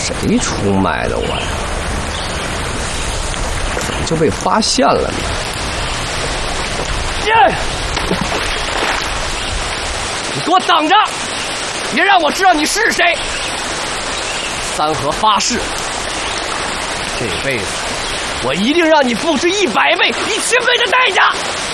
谁出卖的我呀？怎么就被发现了呢？你给我等着！别让我知道你是谁！三河发誓，这辈子我一定让你付出100倍、1000倍的代价！